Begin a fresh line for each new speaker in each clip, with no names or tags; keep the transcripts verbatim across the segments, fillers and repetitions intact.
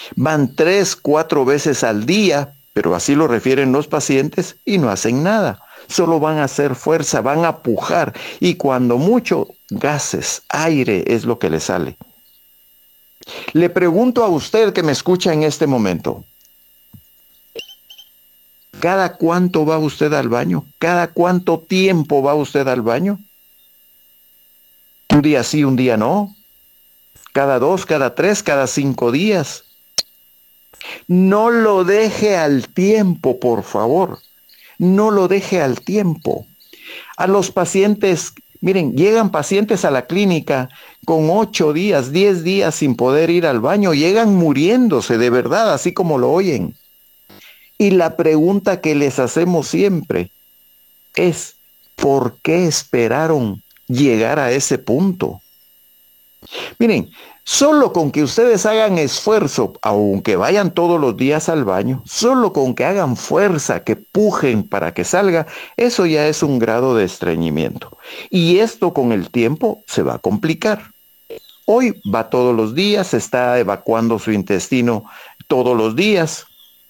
Van tres, cuatro veces al día, pero así lo refieren los pacientes y no hacen nada. Solo van a hacer fuerza, van a pujar y cuando mucho gases, aire es lo que les sale. Le pregunto a usted que me escucha en este momento, ¿cada cuánto va usted al baño? ¿Cada cuánto tiempo va usted al baño? Un día sí, un día no. Cada dos, cada tres, cada cinco días. No lo deje al tiempo, por favor. No lo deje al tiempo. A los pacientes, miren, llegan pacientes a la clínica con ocho días, diez días sin poder ir al baño, llegan muriéndose de verdad, así como lo oyen. Y la pregunta que les hacemos siempre es, ¿por qué esperaron llegar a ese punto? Miren, solo con que ustedes hagan esfuerzo, aunque vayan todos los días al baño, solo con que hagan fuerza, que pujen para que salga, eso ya es un grado de estreñimiento. Y esto con el tiempo se va a complicar. Hoy va todos los días, está evacuando su intestino todos los días,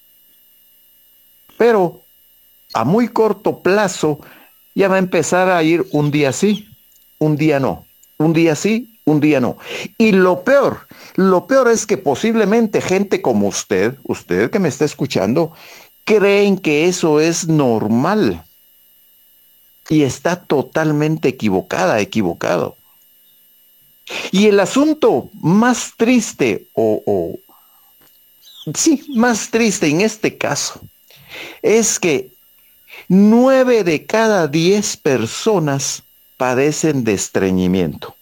pero a muy corto plazo ya va a empezar a ir un día sí, un día no, un día sí, un día no. Y lo peor, lo peor es que posiblemente gente como usted, usted que me está escuchando, creen que eso es normal. Y está totalmente equivocada, equivocado. Y el asunto más triste, o, o sí, más triste en este caso, es que nueve de cada diez personas padecen de estreñimiento.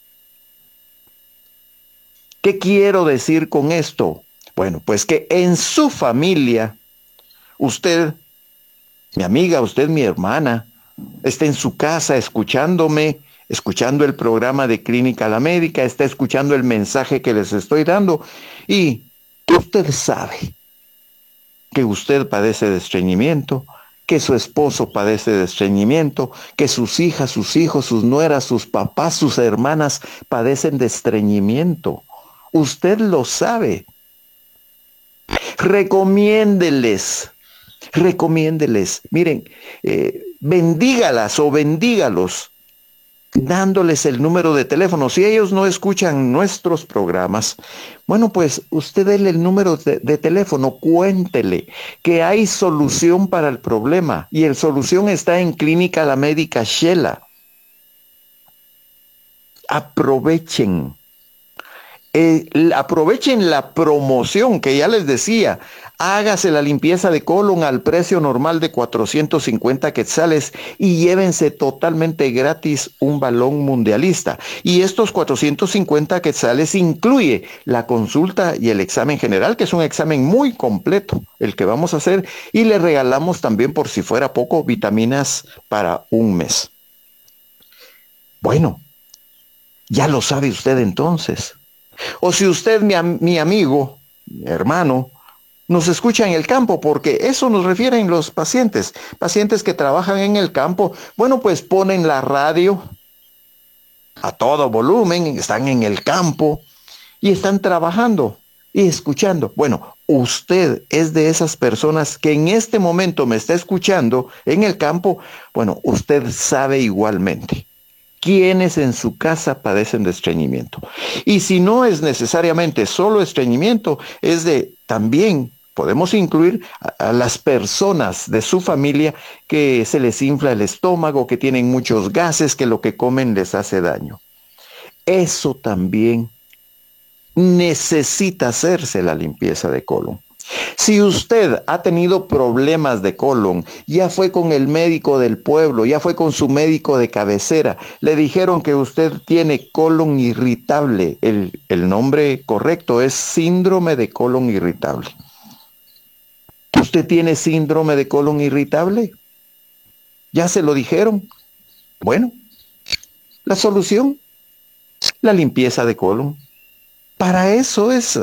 ¿Qué quiero decir con esto? Bueno, pues que en su familia, usted, mi amiga, usted, mi hermana, está en su casa escuchándome, escuchando el programa de Clínica La Médica, está escuchando el mensaje que les estoy dando y usted sabe que usted padece de estreñimiento, que su esposo padece de estreñimiento, que sus hijas, sus hijos, sus nueras, sus papás, sus hermanas padecen de estreñimiento. Usted lo sabe. Recomiéndeles, recomiéndeles. Miren, eh, bendígalas o bendígalos dándoles el número de teléfono. Si ellos no escuchan nuestros programas, bueno, pues usted déle el número de, de teléfono, cuéntele que hay solución para el problema y la solución está en Clínica La Médica Shela. Aprovechen. Eh, aprovechen la promoción que ya les decía, hágase la limpieza de colon al precio normal de cuatrocientos cincuenta quetzales y llévense totalmente gratis un balón mundialista. Y estos cuatrocientos cincuenta quetzales incluye la consulta y el examen general, que es un examen muy completo, el que vamos a hacer, y le regalamos también, por si fuera poco, vitaminas para un mes. Bueno, ya lo sabe usted entonces. O si usted, mi, mi amigo, mi hermano, nos escucha en el campo, porque eso nos refieren los pacientes, pacientes que trabajan en el campo, bueno, pues ponen la radio a todo volumen, están en el campo y están trabajando y escuchando. Bueno, usted es de esas personas que en este momento me está escuchando en el campo, bueno, usted sabe igualmente quienes en su casa padecen de estreñimiento. Y si no es necesariamente solo estreñimiento, es de también podemos incluir a, a las personas de su familia que se les infla el estómago, que tienen muchos gases, que lo que comen les hace daño. Eso también necesita hacerse la limpieza de colon. Si usted ha tenido problemas de colon, ya fue con el médico del pueblo, ya fue con su médico de cabecera, le dijeron que usted tiene colon irritable, el, el nombre correcto es síndrome de colon irritable. ¿Usted tiene síndrome de colon irritable? ¿Ya se lo dijeron? Bueno, la solución, la limpieza de colon. Para eso es.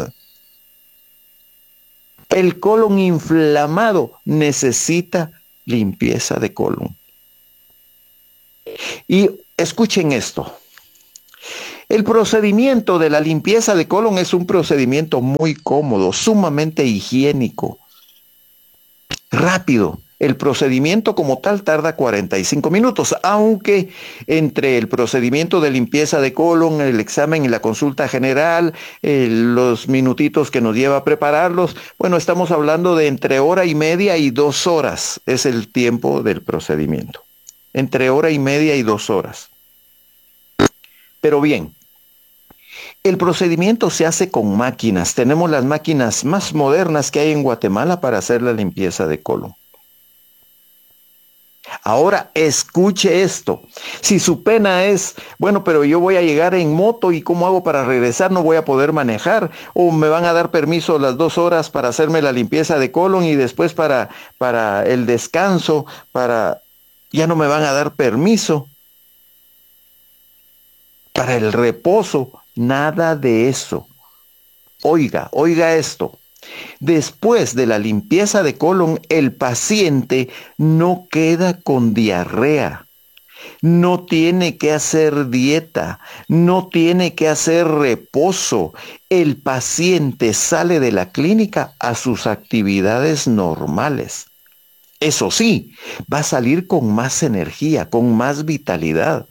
El colon inflamado necesita limpieza de colon. Y escuchen esto. El procedimiento de la limpieza de colon es un procedimiento muy cómodo, sumamente higiénico, rápido. El procedimiento como tal tarda cuarenta y cinco minutos, aunque entre el procedimiento de limpieza de colon, el examen y la consulta general, eh, los minutitos que nos lleva a prepararlos, bueno, estamos hablando de entre hora y media y dos horas, es el tiempo del procedimiento. Entre hora y media y dos horas. Pero bien, el procedimiento se hace con máquinas. Tenemos las máquinas más modernas que hay en Guatemala para hacer la limpieza de colon. Ahora escuche esto. Si su pena es, bueno, pero yo voy a llegar en moto y ¿cómo hago para regresar? No voy a poder manejar. O me van a dar permiso las dos horas para hacerme la limpieza de colon y después para, para el descanso, para, ya no me van a dar permiso. Para el reposo, nada de eso. Oiga, oiga esto. Después de la limpieza de colon, el paciente no queda con diarrea, no tiene que hacer dieta, no tiene que hacer reposo. El paciente sale de la clínica a sus actividades normales. Eso sí, va a salir con más energía, con más vitalidad.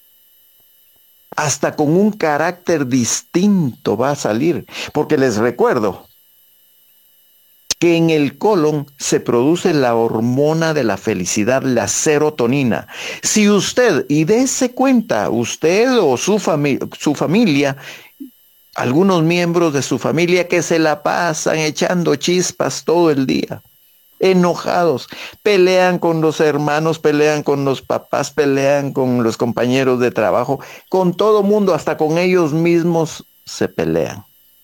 Hasta con un carácter distinto va a salir, porque les recuerdo que en el colon se produce la hormona de la felicidad, la serotonina. Si usted, y dése cuenta, usted o su, fami- su familia, algunos miembros de su familia que se la pasan echando chispas todo el día, enojados, pelean con los hermanos, pelean con los papás, pelean con los compañeros de trabajo, con todo mundo, hasta con ellos mismos se pelean.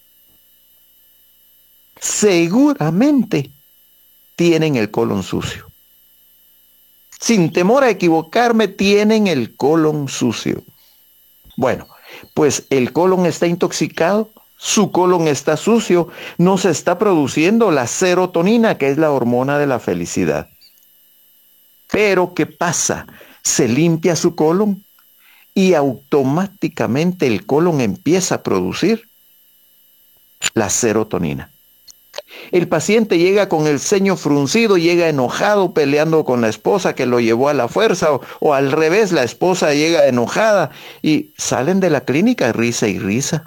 Seguramente tienen el colon sucio. Sin temor a equivocarme, tienen el colon sucio. Bueno, pues el colon está intoxicado, su colon está sucio, no se está produciendo la serotonina, que es la hormona de la felicidad. Pero, ¿qué pasa? Se limpia su colon y automáticamente el colon empieza a producir la serotonina. El paciente llega con el ceño fruncido, llega enojado, peleando con la esposa que lo llevó a la fuerza, o, o al revés, la esposa llega enojada y salen de la clínica risa y risa,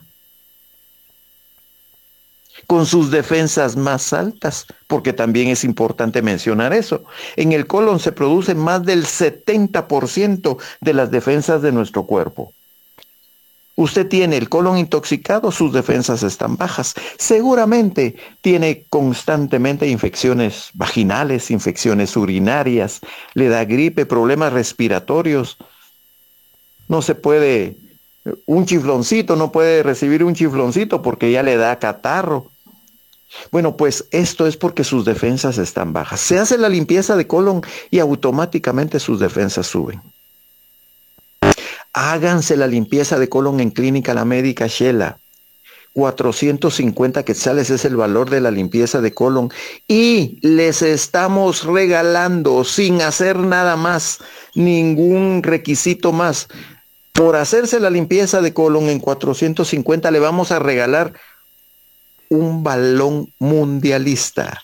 con sus defensas más altas, porque también es importante mencionar eso. En el colon se produce más del setenta por ciento de las defensas de nuestro cuerpo. Usted tiene el colon intoxicado, sus defensas están bajas. Seguramente tiene constantemente infecciones vaginales, infecciones urinarias, le da gripe, problemas respiratorios. No se puede, un chifloncito, no puede recibir un chifloncito porque ya le da catarro. Bueno, pues esto es porque sus defensas están bajas. Se hace la limpieza de colon y automáticamente sus defensas suben. Háganse la limpieza de colon en Clínica La Médica Shela. cuatrocientos cincuenta quetzales es el valor de la limpieza de colon. Y les estamos regalando, sin hacer nada más, ningún requisito más. Por hacerse la limpieza de colon en cuatrocientos cincuenta le vamos a regalar un balón mundialista.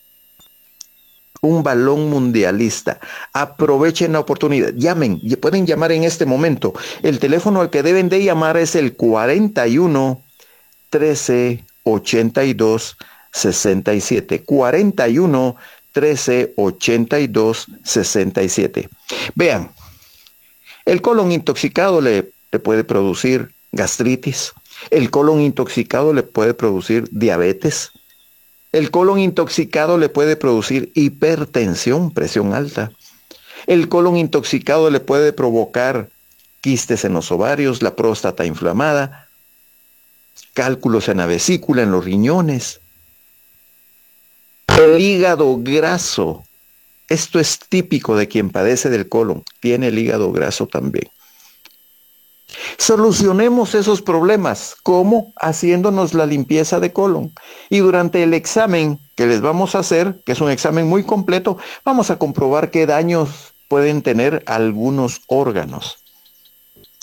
Un balón mundialista. Aprovechen la oportunidad. Llamen, pueden llamar en este momento. El teléfono al que deben de llamar es el cuarenta y uno, trece, ochenta y dos, sesenta y siete. cuarenta y uno, trece, ochenta y dos, sesenta y siete. Vean, el colon intoxicado le, le puede producir gastritis. El colon intoxicado le puede producir diabetes. El colon intoxicado le puede producir hipertensión, presión alta. El colon intoxicado le puede provocar quistes en los ovarios, la próstata inflamada, cálculos en la vesícula, en los riñones. El hígado graso. Esto es típico de quien padece del colon. Tiene el hígado graso también. Solucionemos esos problemas. ¿Cómo? Haciéndonos la limpieza de colon. Y durante el examen que les vamos a hacer, que es un examen muy completo, vamos a comprobar qué daños pueden tener algunos órganos.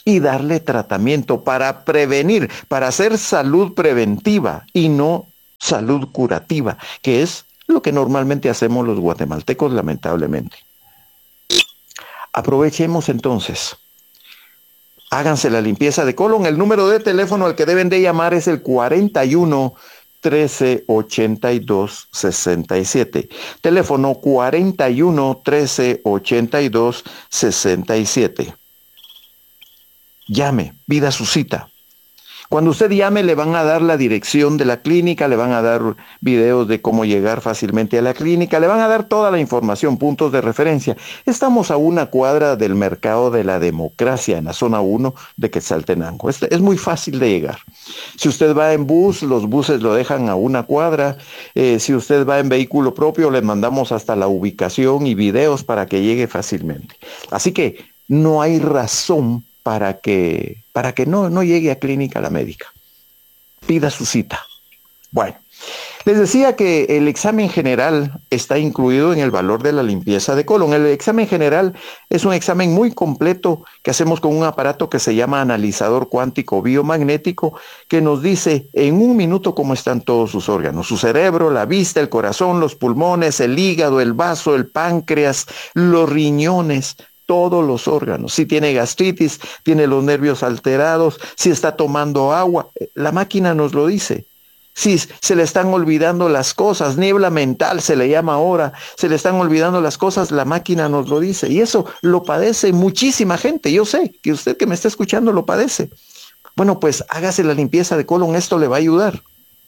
y darle tratamiento para prevenir, para hacer salud preventiva y no salud curativa, que es lo que normalmente hacemos los guatemaltecos, lamentablemente. Aprovechemos entonces. Háganse la limpieza de colon. El número de teléfono al que deben de llamar es el cuarenta y uno, trece, ochenta y dos, sesenta y siete. Teléfono cuarenta y uno, trece, ochenta y dos, sesenta y siete. Llame, pida su cita. Cuando usted llame le van a dar la dirección de la clínica, le van a dar videos de cómo llegar fácilmente a la clínica, le van a dar toda la información, puntos de referencia. Estamos a una cuadra del Mercado de la Democracia, en la zona uno de Quetzaltenango. Es, es muy fácil de llegar. Si usted va en bus, los buses lo dejan a una cuadra. Eh, si usted va en vehículo propio, le mandamos hasta la ubicación y videos para que llegue fácilmente. Así que no hay razón para que, para que no, no llegue a clínica la médica. Pida su cita. Bueno, les decía que el examen general está incluido en el valor de la limpieza de colon. El examen general es un examen muy completo que hacemos con un aparato que se llama analizador cuántico biomagnético, que nos dice en un minuto cómo están todos sus órganos, su cerebro, la vista, el corazón, los pulmones, el hígado, el vaso, el páncreas, los riñones, todos los órganos. Si tiene gastritis, tiene los nervios alterados, si está tomando agua, la máquina nos lo dice. Si se le están olvidando las cosas, niebla mental se le llama ahora, se le están olvidando las cosas, la máquina nos lo dice. Y eso lo padece muchísima gente. Yo sé que usted que me está escuchando lo padece. Bueno, pues hágase la limpieza de colon, esto le va a ayudar.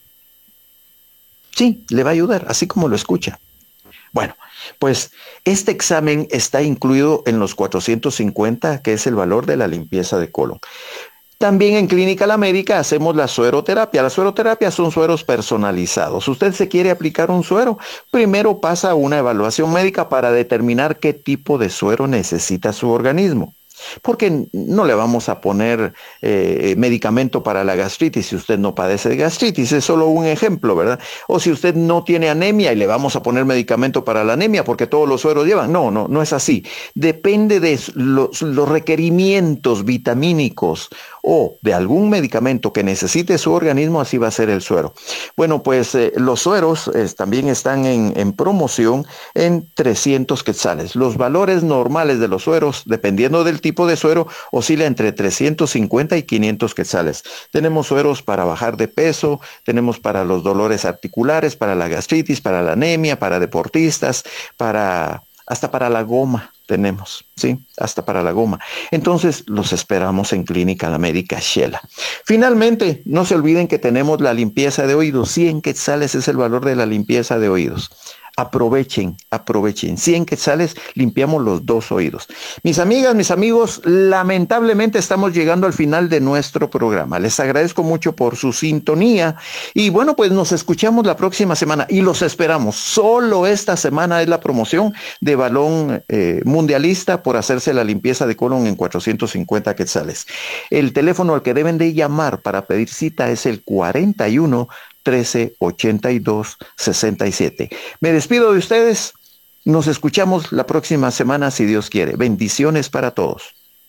Sí, le va a ayudar, así como lo escucha. Bueno, pues este examen está incluido en los cuatrocientos cincuenta, que es el valor de la limpieza de colon. También en Clínica La Médica hacemos la sueroterapia. La sueroterapia son sueros personalizados. Usted se quiere aplicar un suero, primero pasa una evaluación médica para determinar qué tipo de suero necesita su organismo. Porque no le vamos a poner eh, medicamento para la gastritis si usted no padece de gastritis, es solo un ejemplo, ¿verdad? O si usted no tiene anemia y le vamos a poner medicamento para la anemia porque todos los sueros llevan. No, no, no es así. Depende de los, los requerimientos vitamínicos o de algún medicamento que necesite su organismo, así va a ser el suero. Bueno, pues eh, los sueros eh, también están en, en promoción en trescientos quetzales. Los valores normales de los sueros, dependiendo del tipo de suero, oscila entre trescientos cincuenta y quinientos quetzales. Tenemos sueros para bajar de peso, tenemos para los dolores articulares, para la gastritis, para la anemia, para deportistas, para hasta para la goma tenemos, ¿sí? Hasta para la goma. Entonces, los esperamos en Clínica La Médica Xela. Finalmente, no se olviden que tenemos la limpieza de oídos. cien quetzales es el valor de la limpieza de oídos. Aprovechen, aprovechen. cien quetzales, limpiamos los dos oídos. Mis amigas, mis amigos, lamentablemente estamos llegando al final de nuestro programa. Les agradezco mucho por su sintonía y bueno, pues nos escuchamos la próxima semana y los esperamos. Solo esta semana es la promoción de balón eh, mundialista por hacerse la limpieza de colon en cuatrocientos cincuenta quetzales. El teléfono al que deben de llamar para pedir cita es el cuarenta y uno, trece, ochenta y dos, sesenta y siete. Me despido de ustedes. Nos escuchamos la próxima semana si Dios quiere. Bendiciones para todos.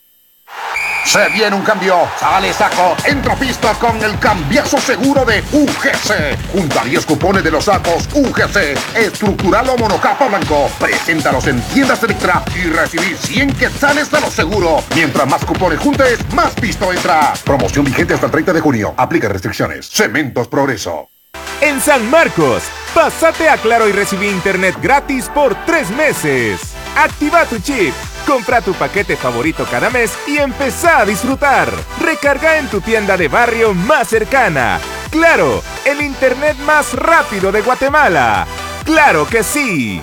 Se viene un cambio, sale saco, entra pista con el cambiazo seguro de U G C. Junta diez cupones de los sacos U G C, estructural o monocapa blanco. Preséntalos en tiendas Electra y recibir cien quetzales de lo seguro. Mientras más cupones juntes, más pisto entra. Promoción vigente hasta el treinta de junio. Aplica restricciones. Cementos Progreso.
En San Marcos, pásate a Claro y recibí internet gratis por tres meses. Activa tu chip. Compra tu paquete favorito cada mes y empezá a disfrutar. Recarga en tu tienda de barrio más cercana. Claro, el internet más rápido de Guatemala. ¡Claro que sí!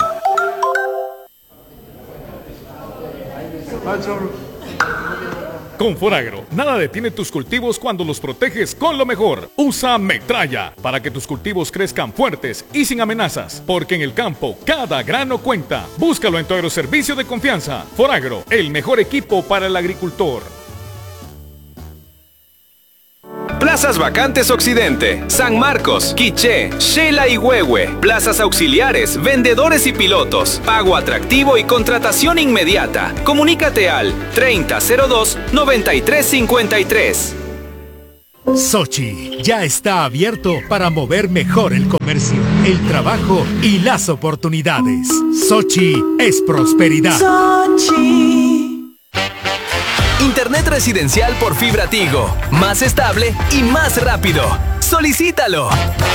Con Foragro, nada detiene tus cultivos cuando los proteges con lo mejor. Usa Metralla para que tus cultivos crezcan fuertes y sin amenazas, porque en el campo cada grano cuenta. Búscalo en tu agroservicio de confianza. Foragro, el mejor equipo para el agricultor.
Plazas vacantes Occidente, San Marcos, Quiché, Xela y Huehue. Plazas auxiliares, vendedores y pilotos. Pago atractivo y contratación inmediata. Comunícate al treinta cero dos noventa y tres cincuenta y tres.
Sochi ya está abierto para mover mejor el comercio, el trabajo y las oportunidades. Sochi es prosperidad.
Sochi.
Internet residencial por fibra Tigo. Más estable y más rápido. ¡Solicítalo!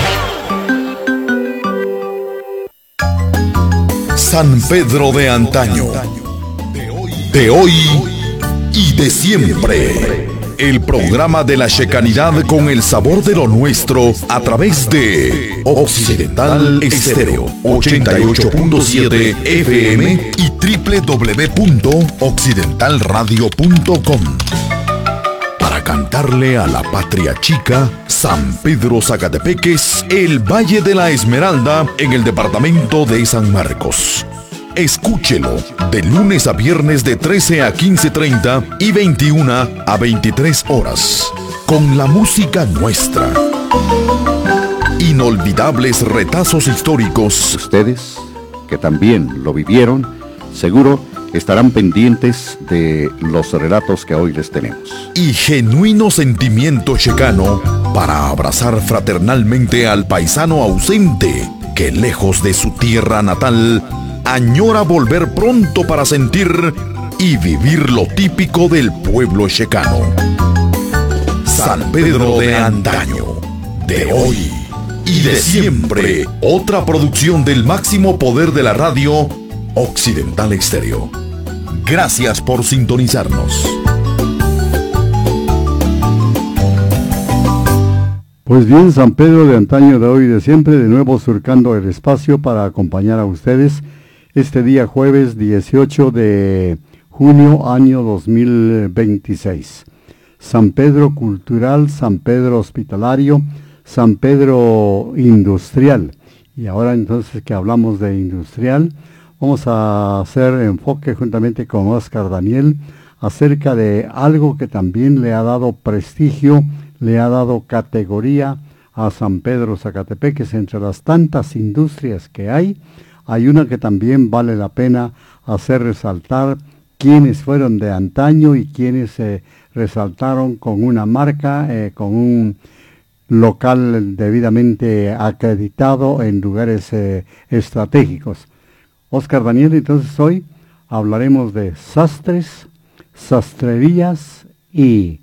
San Pedro de antaño. De hoy y de siempre. El programa de la checanidad con el sabor de lo nuestro a través de Occidental Estéreo ochenta y ocho punto siete F M y doble u doble u doble u punto occidental radio punto com. Para cantarle a la patria chica, San Pedro Zacatepeques, el Valle de la Esmeralda en el departamento de San Marcos. Escúchelo de lunes a viernes de trece a quince treinta y veintiuna a veintitrés horas. Con la música nuestra. Inolvidables retazos históricos.
Ustedes, que también lo vivieron, seguro estarán pendientes de los relatos que hoy les tenemos.
Y genuino sentimiento checano para abrazar fraternalmente al paisano ausente que lejos de su tierra natal añora volver pronto para sentir y vivir lo típico del pueblo checano. San Pedro de antaño, de hoy y de siempre. Otra producción del máximo poder de la radio, Occidental Estéreo. Gracias por sintonizarnos.
Pues bien, San Pedro de antaño, de hoy y de siempre, de nuevo surcando el espacio para acompañar a ustedes este día jueves dieciocho de junio año dos mil veintiséis. San Pedro Cultural, San Pedro Hospitalario, San Pedro Industrial. Y ahora entonces que hablamos de industrial, vamos a hacer enfoque juntamente con Oscar Daniel acerca de algo que también le ha dado prestigio, le ha dado categoría a San Pedro Zacatepeques. Entre las tantas industrias que hay, hay una que también vale la pena hacer resaltar quienes fueron de antaño y quienes se eh, resaltaron con una marca, eh, con un local debidamente acreditado en lugares eh, estratégicos. Oscar Daniel, entonces hoy hablaremos de sastres, sastrerías y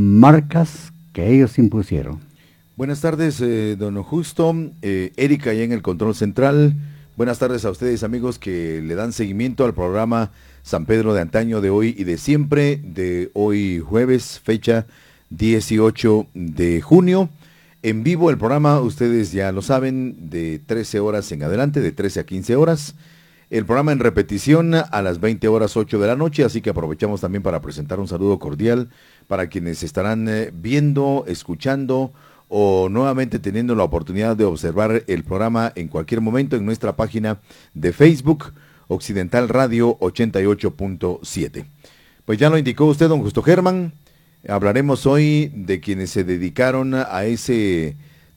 marcas que ellos impusieron.
Buenas tardes, eh, don Justo, eh, Erika allá en el control central. Buenas tardes a ustedes, amigos, que le dan seguimiento al programa San Pedro de antaño, de hoy y de siempre, de hoy jueves, fecha dieciocho de junio. En vivo el programa, ustedes ya lo saben, de trece horas en adelante, de trece a quince horas. El programa en repetición a las veinte horas ocho de la noche, así que aprovechamos también para presentar un saludo cordial para quienes estarán eh, viendo, escuchando o nuevamente teniendo la oportunidad de observar el programa en cualquier momento en nuestra página de Facebook, Occidental Radio ochenta y ocho punto siete. Pues ya lo indicó usted, don Justo Germán, hablaremos hoy de quienes se dedicaron a ese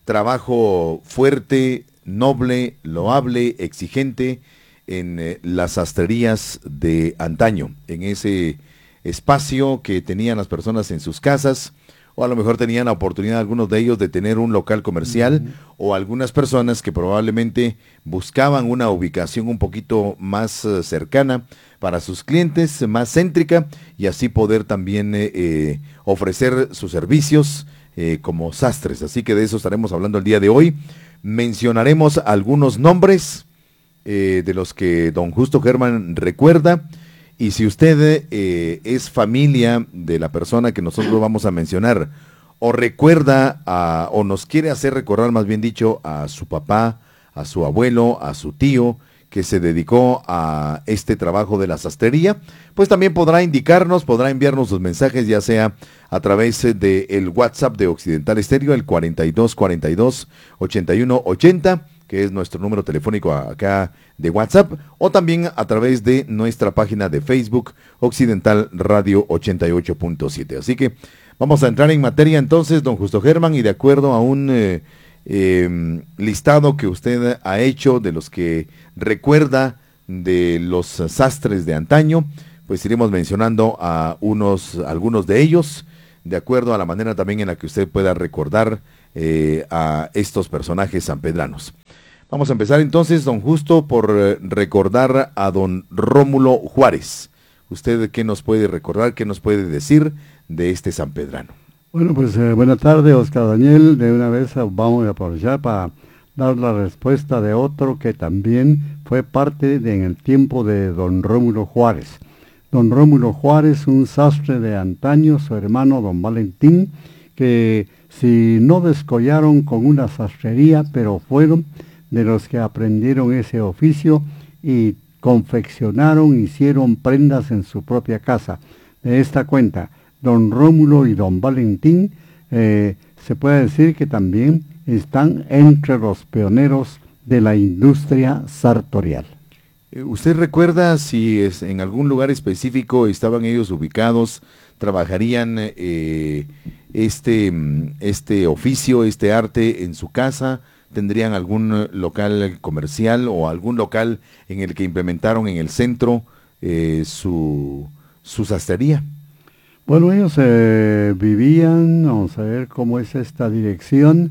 trabajo fuerte, noble, loable, exigente en eh, las sastrerías de antaño, en ese espacio que tenían las personas en sus casas, o a lo mejor tenían la oportunidad algunos de ellos de tener un local comercial, uh-huh. o algunas personas que probablemente buscaban una ubicación un poquito más uh, cercana para sus clientes, más céntrica, y así poder también eh, eh, ofrecer sus servicios eh, como sastres. Así que de eso estaremos hablando el día de hoy. Mencionaremos algunos nombres eh, de los que don Justo Germán recuerda. Y si usted eh, es familia de la persona que nosotros vamos a mencionar, o recuerda, a, o nos quiere hacer recordar, más bien dicho, a su papá, a su abuelo, a su tío, que se dedicó a este trabajo de la sastrería, pues también podrá indicarnos, podrá enviarnos sus mensajes, ya sea a través del WhatsApp de Occidental Estéreo, el cuarenta y dos cuarenta y dos ochenta y uno ochenta, que es nuestro número telefónico acá de WhatsApp, o también a través de nuestra página de Facebook, Occidental Radio ochenta y ocho punto siete. Así que Vamos a entrar en materia entonces, don Justo Germán, y de acuerdo a un eh, eh, listado que usted ha hecho de los que recuerda de los sastres de antaño, pues iremos mencionando a unos, algunos de ellos, de acuerdo a la manera también en la que usted pueda recordar eh, a estos personajes sanpedranos. Vamos a empezar entonces, don Justo, por eh, recordar a don Rómulo Juárez. ¿Usted qué nos puede recordar, qué nos puede decir de este sanpedrano?
Bueno, pues eh, buena tarde, Oscar Daniel. De una vez eh, vamos a aprovechar para dar la respuesta de otro que también fue parte de, en el tiempo de don Rómulo Juárez. Don Rómulo Juárez, un sastre de antaño, su hermano don Valentín, que si no descollaron con una sastrería, pero fueron de los que aprendieron ese oficio y confeccionaron, hicieron prendas en su propia casa. De esta cuenta, don Rómulo y don Valentín, eh, se puede decir que también están entre los pioneros de la industria sartorial.
¿Usted recuerda si es en algún lugar específico estaban ellos ubicados, trabajarían eh, este, este oficio, este arte en su casa? ¿Tendrían algún local comercial o algún local en el que implementaron en el centro eh, su, su sastrería?
Bueno, ellos eh, vivían, vamos a ver cómo es esta dirección,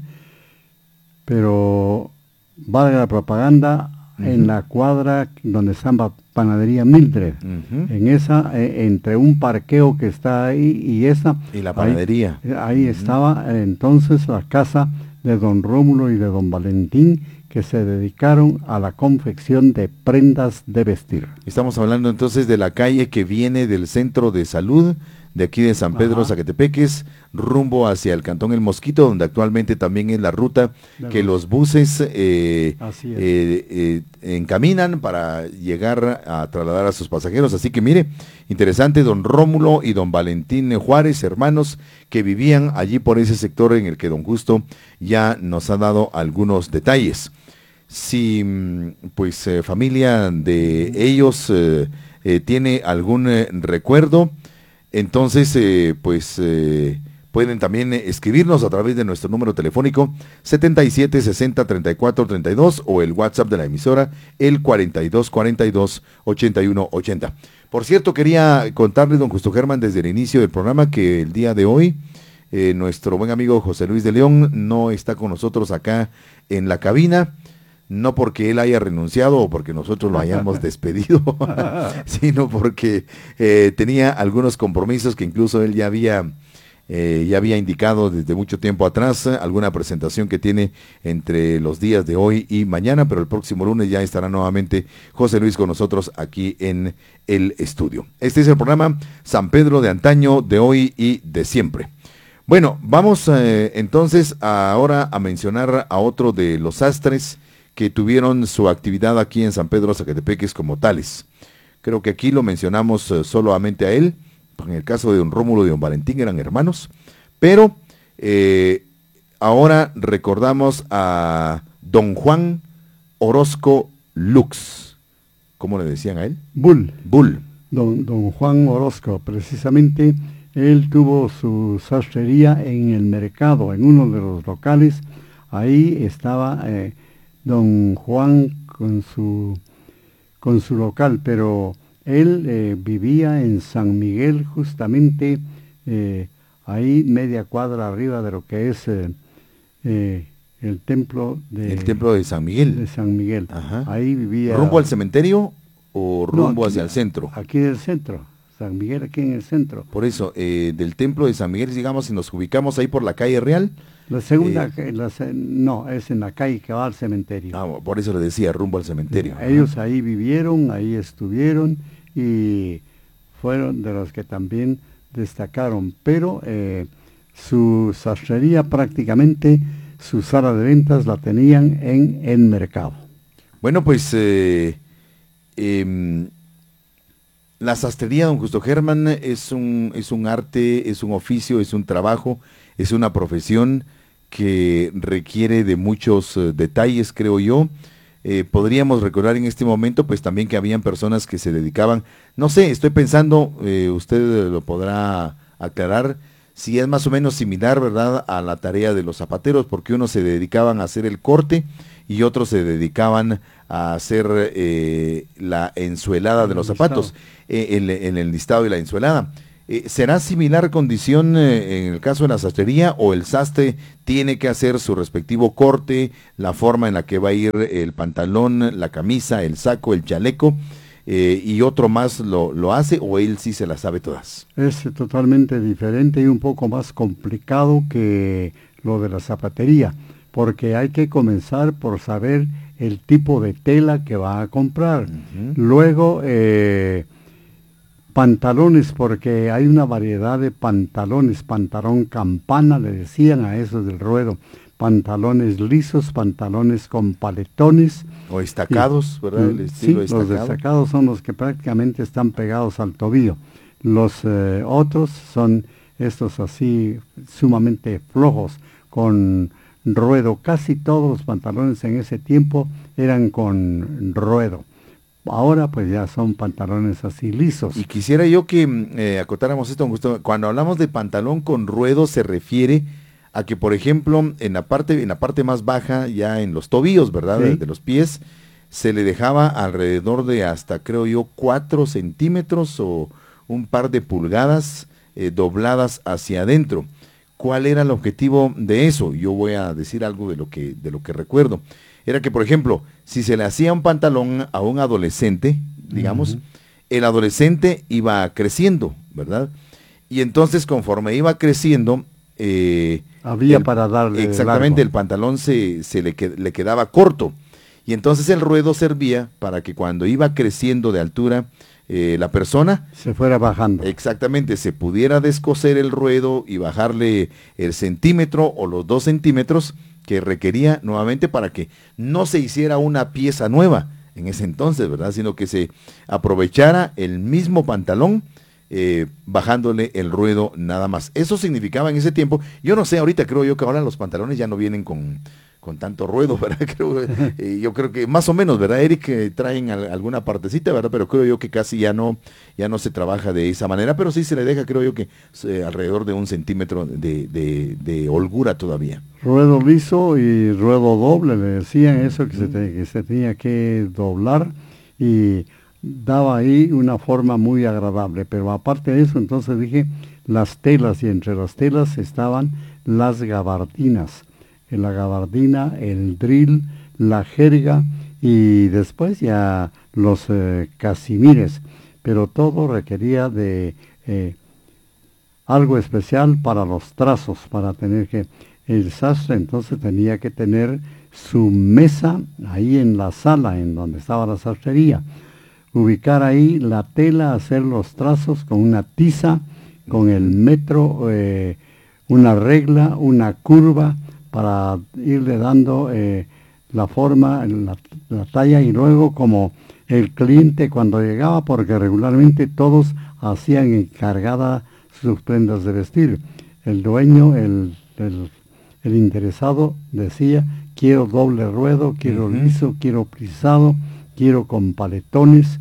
pero valga la propaganda, uh-huh. en la cuadra donde está la panadería Mildred, uh-huh. en esa, eh, entre un parqueo que está ahí y esa.
Y la panadería.
Ahí, ahí uh-huh. estaba eh, entonces la casa de don Rómulo y de don Valentín, que se dedicaron a la confección de prendas de vestir.
Estamos hablando entonces de la calle que viene del centro de salud, de aquí de San Pedro, Zacatepeques, rumbo hacia el Cantón El Mosquito, donde actualmente también es la ruta de que los, los buses eh, eh, eh, encaminan para llegar a trasladar a sus pasajeros. Así que mire, interesante, don Rómulo y don Valentín Juárez, hermanos, que vivían allí por ese sector en el que don Justo ya nos ha dado algunos detalles. Si pues eh, familia de ellos eh, eh, tiene algún eh, recuerdo, entonces, eh, pues, eh, pueden también eh, escribirnos a través de nuestro número telefónico setenta y siete sesenta treinta y cuatro treinta y dos o el WhatsApp de la emisora, el cuarenta y dos cuarenta y dos ochenta y uno ochenta. Por cierto, quería contarles, don Justo Germán, desde el inicio del programa, que el día de hoy, eh, nuestro buen amigo José Luis de León no está con nosotros acá en la cabina. No porque él haya renunciado o porque nosotros lo hayamos despedido, sino porque eh, tenía algunos compromisos que incluso él ya había, eh, ya había indicado desde mucho tiempo atrás, alguna presentación que tiene entre los días de hoy y mañana, pero el próximo lunes ya estará nuevamente José Luis con nosotros aquí en el estudio. Este es el programa San Pedro de antaño, de hoy y de siempre. Bueno, vamos eh, entonces ahora a mencionar a otro de los sastres que tuvieron su actividad aquí en San Pedro Zacatepeques como tales. Creo que aquí lo mencionamos uh, solamente a él, en el caso de don Rómulo y don Valentín eran hermanos, pero eh, ahora recordamos a don Juan Orozco Lux. ¿Cómo le decían a él?
Bull.
Bull.
Don, don Juan Orozco, precisamente, él tuvo su sastrería en el mercado, en uno de los locales. Ahí estaba eh, don Juan con su, con su local, pero él eh, vivía en San Miguel, justamente eh, ahí media cuadra arriba de lo que es eh, eh, el templo de...
El templo de San Miguel.
De San Miguel.
Ajá.
Ahí vivía...
¿Rumbo al cementerio o rumbo
no, aquí,
hacia el centro?
Aquí del centro. San Miguel, aquí en el centro.
Por eso, eh, del templo de San Miguel, digamos, si nos ubicamos ahí por la calle Real.
La segunda, eh, la, no, es en la calle que va al cementerio.
Ah, por eso le decía, rumbo al cementerio.
Sí, ellos ahí vivieron, ahí estuvieron y fueron de los que también destacaron, pero eh, su sastrería prácticamente, su sala de ventas la tenían en el mercado.
Bueno, pues eh, eh, la sastrería, don Justo Germán, es un, es un arte, es un oficio, es un trabajo, es una profesión que requiere de muchos uh, detalles, creo yo. Eh, podríamos recordar en este momento, pues también que habían personas que se dedicaban, no sé, estoy pensando, eh, usted lo podrá aclarar, si es más o menos similar, ¿verdad?, a la tarea de los zapateros, porque unos se dedicaban a hacer el corte y otros se dedicaban a hacer eh, la ensuelada de los zapatos, eh, en, en el listado y la ensuelada. Eh, ¿Será similar condición eh, en el caso de la sastrería, o el sastre tiene que hacer su respectivo corte, la forma en la que va a ir el pantalón, la camisa, el saco, el chaleco, eh, y otro más lo, lo hace, o él sí se las sabe todas?
Es totalmente diferente y un poco más complicado que lo de la zapatería, porque hay que comenzar por saber el tipo de tela que va a comprar. Uh-huh. Luego, eh, pantalones, porque hay una variedad de pantalones, pantalón campana, le decían a esos del ruedo, pantalones lisos, pantalones con paletones.
O estacados, y, ¿verdad? El estilo
sí,
estacado.
Los destacados son los que prácticamente están pegados al tobillo. Los eh, otros son estos así sumamente flojos, con ruedo. Casi todos los pantalones en ese tiempo eran con ruedo. Ahora pues ya son pantalones así lisos.
Y quisiera yo que eh, acotáramos esto, Augusto. Cuando hablamos de pantalón con ruedo se refiere a que, por ejemplo, en la parte, en la parte más baja, ya en los tobillos, ¿verdad? Sí. De, de los pies, se le dejaba alrededor de hasta, creo yo, cuatro centímetros o un par de pulgadas eh, dobladas hacia adentro. ¿Cuál era el objetivo de eso? Yo voy a decir algo de lo que, de lo que recuerdo. Era que, por ejemplo, si se le hacía un pantalón a un adolescente, digamos, uh-huh. el adolescente iba creciendo, ¿verdad? Y entonces, conforme iba creciendo, eh,
había
el,
para darle
exactamente,
largo.
El pantalón se, se le, le quedaba corto. Y entonces el ruedo servía para que cuando iba creciendo de altura eh, la persona
se fuera bajando.
Exactamente, se pudiera descoser el ruedo y bajarle el centímetro o los dos centímetros que requería nuevamente para que no se hiciera una pieza nueva en ese entonces, ¿verdad? Sino que se aprovechara el mismo pantalón eh, bajándole el ruedo nada más. Eso significaba en ese tiempo, yo no sé, ahorita creo yo que ahora los pantalones ya no vienen con, con tanto ruedo, ¿verdad? Creo, eh, yo creo que más o menos, ¿verdad, Eric? Eh, traen al, alguna partecita, ¿verdad? Pero creo yo que casi ya no, ya no se trabaja de esa manera, pero sí se le deja, creo yo que eh, alrededor de un centímetro de, de, de holgura todavía.
Ruedo liso y ruedo doble, le decían eso, que, mm. se, te, que se tenía que doblar, y daba ahí una forma muy agradable. Pero aparte de eso, entonces dije, las telas, y entre las telas estaban las gabardinas. La gabardina, el drill, la jerga, y después ya los eh, casimires. Pero todo requería de eh, algo especial para los trazos, para tener que... El sastre entonces tenía que tener su mesa ahí en la sala, en donde estaba la sastrería. Ubicar ahí la tela, hacer los trazos con una tiza, con el metro, eh, una regla, una curva, para irle dando eh, la forma, la, la talla, y luego como el cliente cuando llegaba, porque regularmente todos hacían encargada sus prendas de vestir. El dueño, el, el El interesado decía, quiero doble ruedo, quiero uh-huh. liso, quiero plisado, quiero con paletones,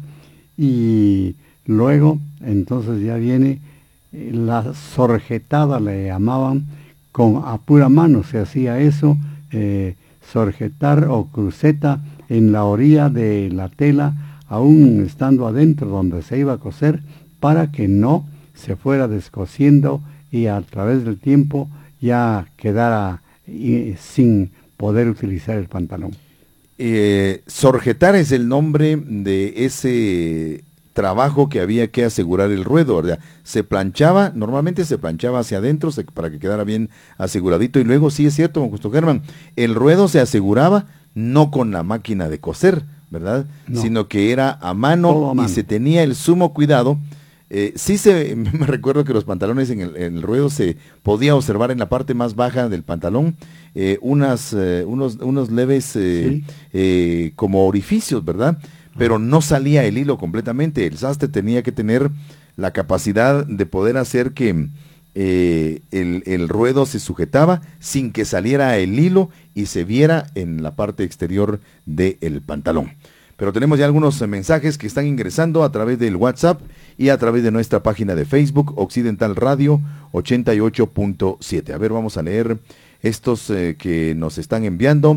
y luego entonces ya viene la sorjetada, le llamaban, con a pura mano se hacía eso, eh, sorjetar o cruceta en la orilla de la tela, aún estando adentro donde se iba a coser, para que no se fuera descosiendo y a través del tiempo ya quedara eh, sin poder utilizar el pantalón.
Eh, sorjetar es el nombre de ese trabajo que había que asegurar el ruedo, ¿verdad? Se planchaba, normalmente se planchaba hacia adentro se, para que quedara bien aseguradito, y luego sí es cierto, don Justo Germán, el ruedo se aseguraba no con la máquina de coser, ¿verdad? No. Sino que era a mano, a mano, y se tenía el sumo cuidado. Eh, sí se, me recuerdo que los pantalones en el, en el ruedo se podía observar en la parte más baja del pantalón eh, unas, eh, unos, unos leves eh, sí. eh, como orificios, ¿verdad? Pero no salía el hilo completamente. El sastre tenía que tener la capacidad de poder hacer que eh, el, el ruedo se sujetaba sin que saliera el hilo y se viera en la parte exterior del pantalón. Pero tenemos ya algunos mensajes que están ingresando a través del WhatsApp y a través de nuestra página de Facebook, Occidental Radio ochenta y ocho punto siete. A ver, vamos a leer estos eh, que nos están enviando.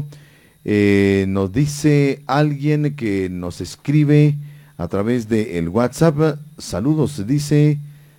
Eh, nos dice alguien que nos escribe a través del WhatsApp. Saludos, dice,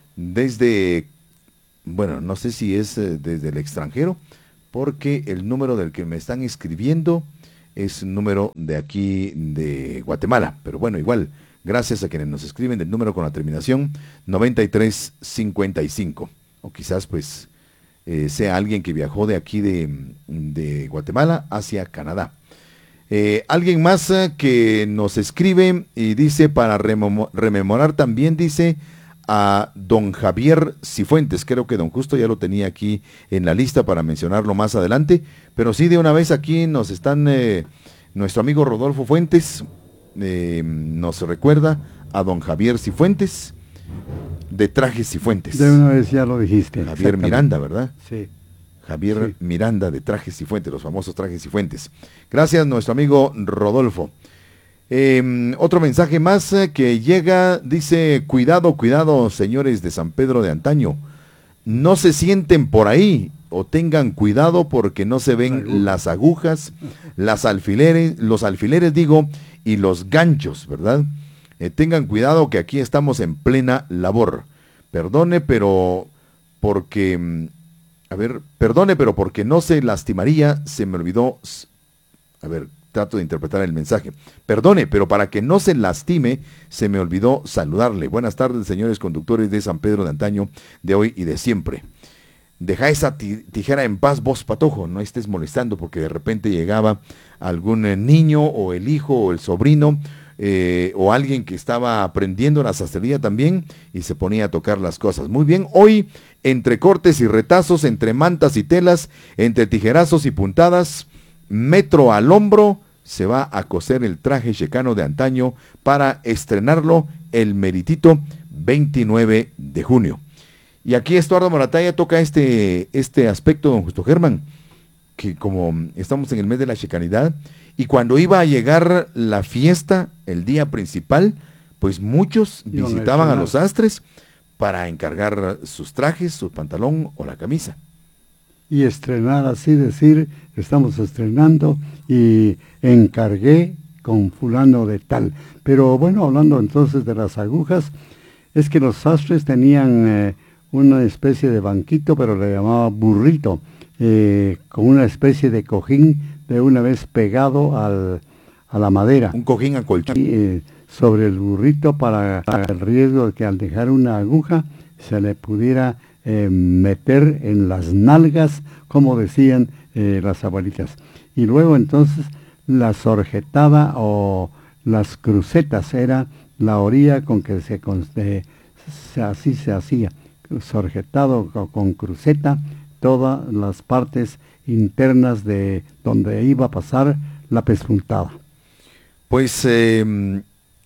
desde, bueno, no sé si es eh, desde el extranjero, porque el número del que me están escribiendo es un número de aquí de Guatemala. Pero bueno, igual, gracias a quienes nos escriben del número con la terminación noventa y tres cincuenta y cinco. O quizás pues eh, sea alguien que viajó de aquí de, de Guatemala hacia Canadá. Eh, alguien más eh, que nos escribe y dice, para rememo- rememorar también, dice, a don Javier Cifuentes. Creo que don Justo ya lo tenía aquí en la lista para mencionarlo más adelante, pero sí, de una vez aquí nos están, eh, nuestro amigo Rodolfo Fuentes eh, nos recuerda a don Javier Cifuentes, de Trajes Cifuentes.
De una vez ya lo dijiste.
Javier Miranda, ¿verdad?
Sí.
Javier
Sí.
Miranda, de Trajes Cifuentes, los famosos Trajes Cifuentes. Gracias, nuestro amigo Rodolfo. Eh, otro mensaje más eh, que llega, dice, cuidado, cuidado, señores de San Pedro de antaño, no se sienten por ahí, o tengan cuidado porque no se ven las agujas, las alfileres, los alfileres digo, y los ganchos, ¿verdad? Eh, tengan cuidado que aquí estamos en plena labor. Perdone, pero porque, a ver, perdone, pero porque no se lastimaría, se me olvidó, a ver, trato de interpretar el mensaje. Perdone, pero para que no se lastime, se me olvidó saludarle. Buenas tardes, señores conductores de San Pedro de antaño, de hoy y de siempre. Deja esa tijera en paz, vos, patojo, no estés molestando, porque de repente llegaba algún niño, o el hijo, o el sobrino, eh, o alguien que estaba aprendiendo la sastrería también, y se ponía a tocar las cosas. Muy bien, hoy, entre cortes y retazos, entre mantas y telas, entre tijerazos y puntadas, metro al hombro, se va a coser el traje checano de antaño para estrenarlo el meritito veintinueve de junio. Y aquí Estuardo Morataya toca este, este aspecto, don Justo Germán, que como estamos en el mes de la checanidad, y cuando iba a llegar la fiesta, el día principal, pues muchos visitaban a los sastres para encargar sus trajes, su pantalón o la camisa.
Y estrenar, así decir, estamos estrenando y encargué con fulano de tal. Pero bueno, hablando entonces de las agujas, es que los sastres tenían eh, una especie de banquito, pero le llamaba burrito, eh, con una especie de cojín de una vez pegado al, a la madera.
Un cojín acolchado.
Y, eh, sobre el burrito para, para el riesgo de que al dejar una aguja se le pudiera eh, meter en las nalgas, como decían eh, las abuelitas. Y luego entonces la sorjetada o las crucetas era la orilla con que se, eh, se así se hacía, sorjetado con, con cruceta, todas las partes internas de donde iba a pasar la pespuntada.
Pues eh,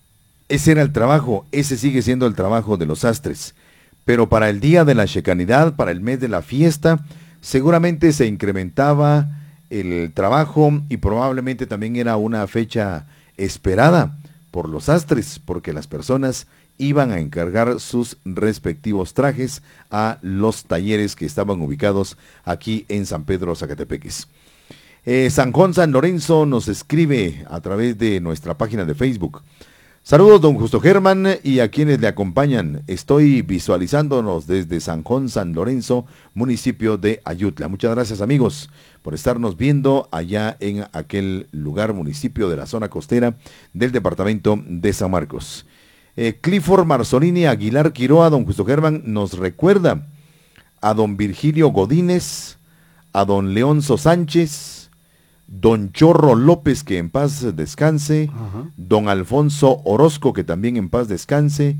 ese era el trabajo, ese sigue siendo el trabajo de los sastres. Pero para el día de la checanidad, para el mes de la fiesta, seguramente se incrementaba el trabajo y probablemente también era una fecha esperada por los sastres, porque las personas iban a encargar sus respectivos trajes a los talleres que estaban ubicados aquí en San Pedro Zacatepeques. Eh, San Juan San Lorenzo nos escribe a través de nuestra página de Facebook. Saludos, don Justo Germán, y a quienes le acompañan. Estoy visualizándonos desde San Juan San Lorenzo, municipio de Ayutla. Muchas gracias, amigos, por estarnos viendo allá en aquel lugar, municipio de la zona costera del departamento de San Marcos. Eh, Clifford Marzolini Aguilar Quiroa, don Justo Germán, nos recuerda a don Virgilio Godínez, a don Leonzo Sánchez, don Chorro López, que en paz descanse, ajá, don Alfonso Orozco, que también en paz descanse,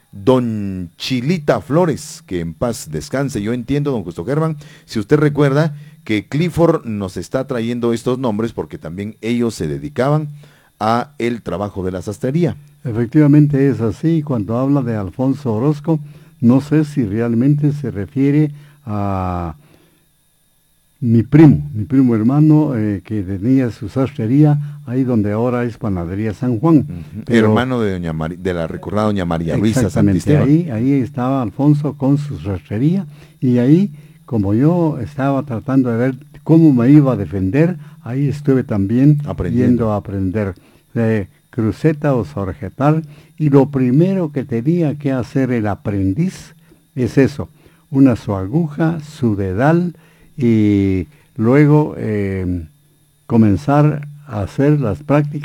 don Chilita Flores, que en paz descanse. Yo entiendo, don Justo Germán, si usted recuerda que Clifford nos está trayendo estos nombres porque también ellos se dedicaban a el trabajo de la sastrería.
Efectivamente es así. Cuando habla de Alfonso Orozco, no sé si realmente se refiere a mi primo, mi primo hermano eh, que tenía su sastrería ahí donde ahora es Panadería San Juan.
Uh-huh. Pero, hermano de doña Mari, de la recordada doña María Luisa
exactamente, ahí, ahí estaba Alfonso con su sastrería y ahí, como yo estaba tratando de ver cómo me iba a defender, ahí estuve también yendo a aprender de cruceta o sorjetar, y lo primero que tenía que hacer el aprendiz es eso, una su aguja, su dedal, y luego eh, comenzar a hacer las prácticas